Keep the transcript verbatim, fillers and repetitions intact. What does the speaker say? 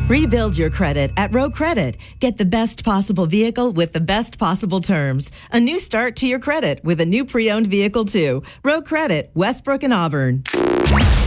Rebuild your credit at Row Credit. Get the best possible vehicle with the best possible terms. A new start to your credit with a new pre-owned vehicle too. Row Credit, Westbrook and Auburn.